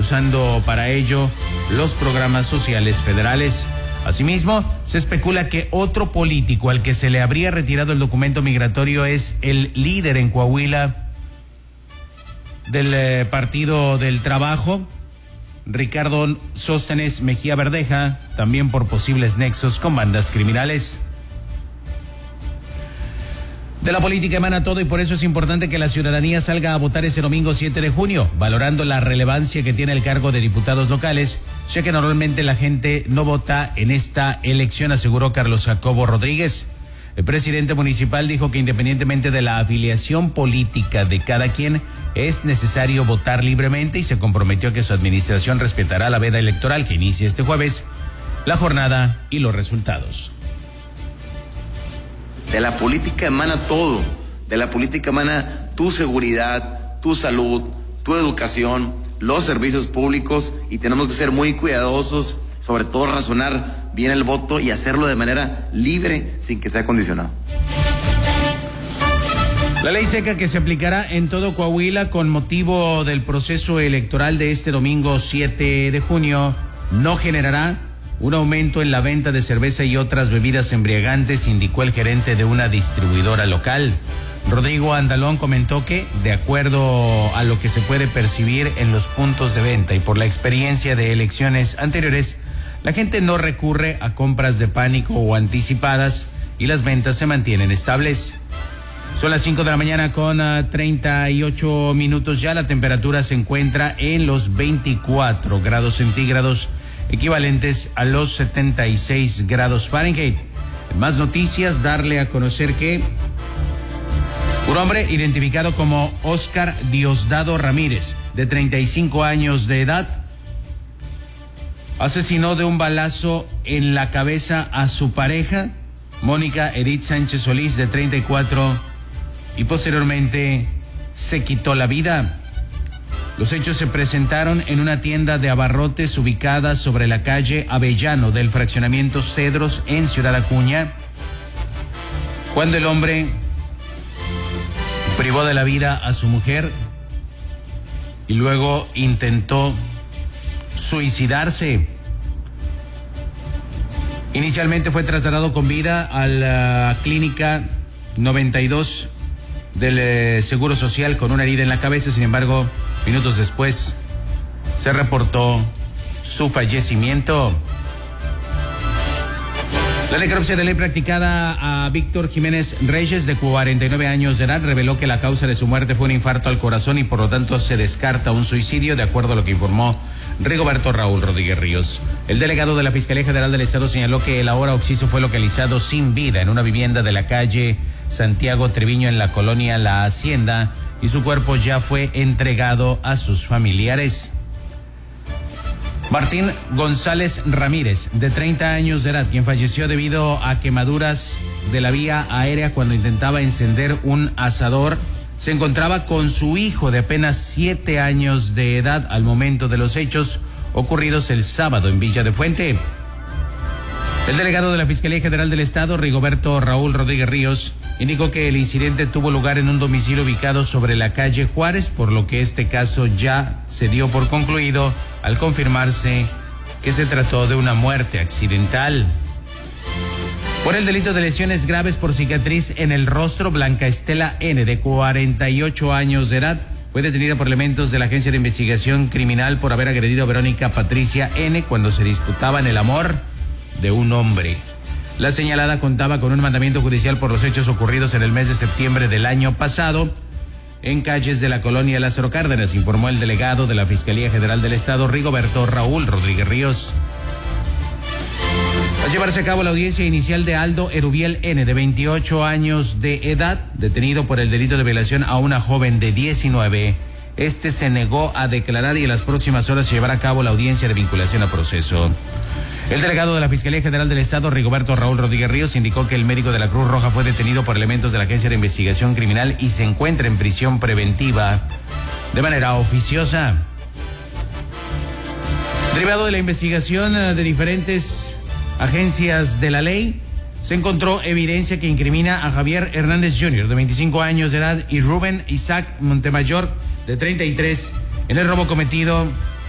usando para ello los programas sociales federales. Asimismo, se especula que otro político al que se le habría retirado el documento migratorio es el líder en Coahuila del Partido del Trabajo, Ricardo Sóstenes Mejía Verdeja, también por posibles nexos con bandas criminales. De la política emana todo y por eso es importante que la ciudadanía salga a votar ese domingo 7 de junio, valorando la relevancia que tiene el cargo de diputados locales, ya que normalmente la gente no vota en esta elección, aseguró Carlos Jacobo Rodríguez. El presidente municipal dijo que independientemente de la afiliación política de cada quien, es necesario votar libremente y se comprometió a que su administración respetará la veda electoral que inicia este jueves, la jornada y los resultados. De la política emana todo, de la política emana tu seguridad, tu salud, tu educación, los servicios públicos y tenemos que ser muy cuidadosos, sobre todo razonar bien el voto y hacerlo de manera libre sin que sea condicionado. La ley seca que se aplicará en todo Coahuila con motivo del proceso electoral de este domingo 7 de junio no generará un aumento en la venta de cerveza y otras bebidas embriagantes, indicó el gerente de una distribuidora local. Rodrigo Andalón comentó que, de acuerdo a lo que se puede percibir en los puntos de venta y por la experiencia de elecciones anteriores, la gente no recurre a compras de pánico o anticipadas y las ventas se mantienen estables. Son las 5 de la mañana con 38 minutos ya. La temperatura se encuentra en los 24 grados centígrados, equivalentes a los 76 grados Fahrenheit. En más noticias, darle a conocer que un hombre identificado como Óscar Diosdado Ramírez, de 35 años de edad, asesinó de un balazo en la cabeza a su pareja, Mónica Edith Sánchez Solís, de 34, y posteriormente se quitó la vida. Los hechos se presentaron en una tienda de abarrotes ubicada sobre la calle Avellano del fraccionamiento Cedros en Ciudad Acuña, cuando el hombre privó de la vida a su mujer y luego intentó suicidarse. Inicialmente fue trasladado con vida a la clínica 92 del Seguro Social con una herida en la cabeza. Sin embargo, minutos después se reportó su fallecimiento. La necropsia de ley practicada a Víctor Jiménez Reyes, de 49 años de edad, reveló que la causa de su muerte fue un infarto al corazón y por lo tanto se descarta un suicidio, de acuerdo a lo que informó Rigoberto Raúl Rodríguez Ríos. El delegado de la Fiscalía General del Estado señaló que el ahora occiso fue localizado sin vida en una vivienda de la calle Santiago Treviño en la colonia La Hacienda y su cuerpo ya fue entregado a sus familiares. Martín González Ramírez, de 30 años de edad, quien falleció debido a quemaduras de la vía aérea cuando intentaba encender un asador, se encontraba con su hijo de apenas 7 años de edad al momento de los hechos ocurridos el sábado en Villa de Fuente. El delegado de la Fiscalía General del Estado, Rigoberto Raúl Rodríguez Ríos, indicó que el incidente tuvo lugar en un domicilio ubicado sobre la calle Juárez, por lo que este caso ya se dio por concluido al confirmarse que se trató de una muerte accidental. Por el delito de lesiones graves por cicatriz en el rostro, Blanca Estela N., de 48 años de edad, fue detenida por elementos de la Agencia de Investigación Criminal por haber agredido a Verónica Patricia N. cuando se disputaban el amor de un hombre. La señalada contaba con un mandamiento judicial por los hechos ocurridos en el mes de septiembre del año pasado en calles de la colonia Lázaro Cárdenas, informó el delegado de la Fiscalía General del Estado, Rigoberto Raúl Rodríguez Ríos. Va a llevarse a cabo la audiencia inicial de Aldo Erubiel N., de 28 años de edad, detenido por el delito de violación a una joven de 19. Este se negó a declarar y en las próximas horas se llevará a cabo la audiencia de vinculación a proceso. El delegado de la Fiscalía General del Estado, Rigoberto Raúl Rodríguez Ríos, indicó que el médico de la Cruz Roja fue detenido por elementos de la Agencia de Investigación Criminal y se encuentra en prisión preventiva de manera oficiosa. Derivado de la investigación de diferentes agencias de la ley, se encontró evidencia que incrimina a Javier Hernández Jr., de 25 años de edad, y Rubén Isaac Montemayor, de 33, en el robo cometido